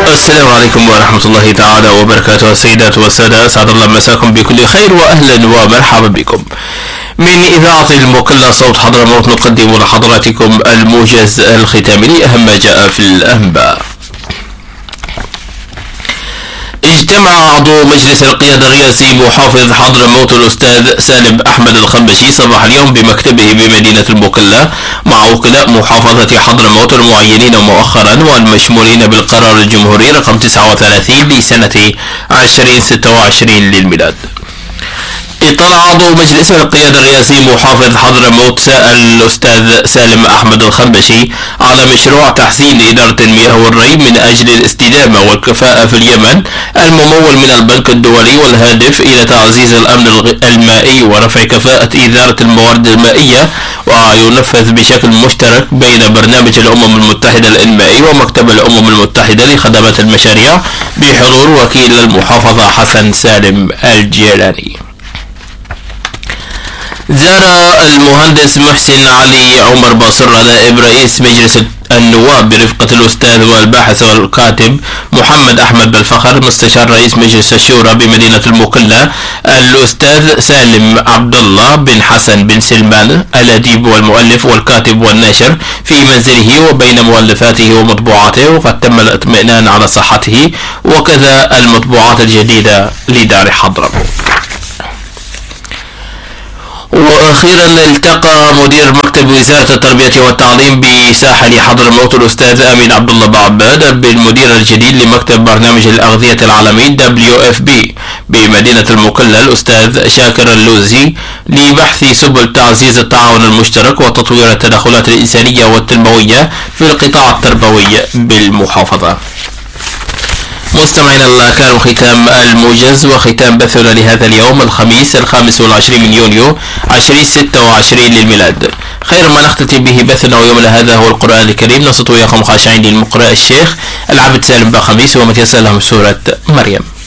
السلام عليكم ورحمة الله تعالى وبركاته. السيدات والسادة، أسعد الله مساكم بكل خير وأهلا ومرحبا بكم من إذاعة المكلا صوت حضرموت. نقدم لحضراتكم الموجز الختامي لأهم ما جاء في الأنباء. اجتمع عضو مجلس القيادة الرئاسي محافظ حضرموت الأستاذ سالم أحمد الخنبشي صباح اليوم بمكتبه بمدينة المكلا مع وكلاء محافظة حضرموت المعينين مؤخرا والمشمولين بالقرار الجمهوري رقم 39 لسنة 2026 للميلاد. اطلع عضو مجلس القيادة الرئاسي محافظ حضرموت الأستاذ سالم أحمد الخنبشي على مشروع تحسين إدارة المياه والري من أجل الاستدامة والكفاءة في اليمن الممول من البنك الدولي، والهادف إلى تعزيز الأمن المائي ورفع كفاءة إدارة الموارد المائية، وينفذ بشكل مشترك بين برنامج الأمم المتحدة الإنمائي ومكتب الأمم المتحدة لخدمات المشاريع بحضور وكيل المحافظة حسن سالم الجيلاني. زار المهندس محسن علي عمر باصر نائب رئيس مجلس النواب برفقة الأستاذ والباحث والكاتب محمد أحمد بالفخر مستشار رئيس مجلس الشورى بمدينة المكلا الأستاذ سالم عبد الله بن حسن بن سلمان الأديب والمؤلف والكاتب والناشر في منزله وبين مؤلفاته ومطبوعاته، وقد تم الاطمئنان على صحته وكذا المطبوعات الجديدة لدار حضرموت. واخيرا التقى مدير مكتب وزارة التربية والتعليم بساحل حضرموت الأستاذ امين عبد الله بعباد بالمدير الجديد لمكتب برنامج الأغذية العالمي WFP بمدينة المكلا الأستاذ شاكر اللوزي لبحث سبل تعزيز التعاون المشترك وتطوير التدخلات الإنسانية والتنموية في القطاع التربوي بالمحافظة. مستمعينا الأكرام، ختام الموجز وختام بثنا لهذا اليوم الخميس 25 من يونيو 2026 للميلاد. خير ما نختتم به بثنا ويومنا هذا هو القرآن الكريم. نصت وياكم خاشعين للمقرئ الشيخ العبد سالم باخميس ومتيسر لهم سورة مريم.